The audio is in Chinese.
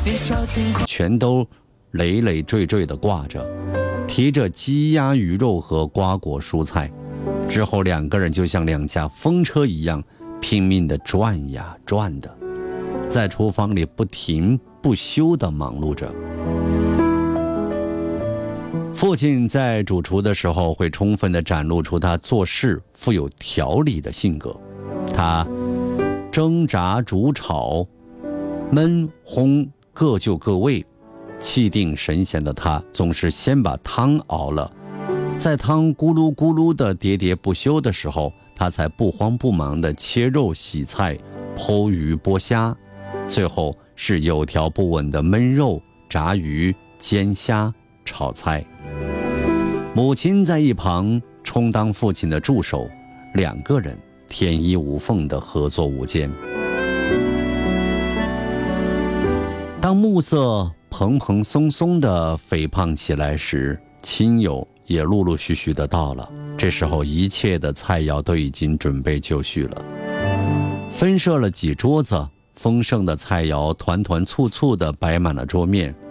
全都累累赘赘地挂着，提着鸡鸭鱼肉和瓜果蔬菜。之后两个人就像两架风车一样拼命地转呀转的，在厨房里不停不休地忙碌着。父亲在主厨的时候会充分地展露出他做事富有条理的性格。他蒸炸煮炒焖烘各就各位，气定神闲的他总是先把汤熬了，在汤咕噜咕噜的喋喋不休的时候，他才不慌不忙地切肉洗菜剖鱼剥虾，最后是有条不紊的焖肉炸鱼煎虾炒菜。母亲在一旁充当父亲的助手，两个人天衣无缝的合作无间。当暮色蓬蓬松松的肥胖起来时，亲友也陆陆续续的到了。这时候一切的菜肴都已经准备就绪了，分设了几桌子，丰盛的菜肴团团簇簇的摆满了桌面。